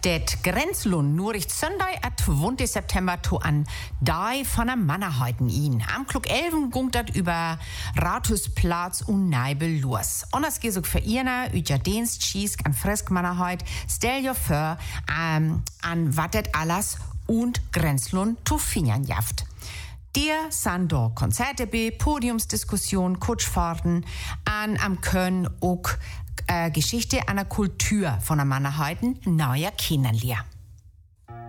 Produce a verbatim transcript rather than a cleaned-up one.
Det Grenzlund Nuricht Sunday at zwanzigsten September to an Dai von der Mannerheiten ihn. Am Klug elfen gungt dat über Rathausplatz und Neibel los. Und das geht auch für ihnen, üja Dienst, Schiesk an Fresk Mannerheit, stell dir vor, ähm, an wattet alles und Grenzlund to finjan jaft. Dir sind da Konzerte bei, Podiumsdiskussion, Kutschfahrten, an am Köln auch äh, Geschichte einer Kultur von der Mannerheiten neuer kennenlernen.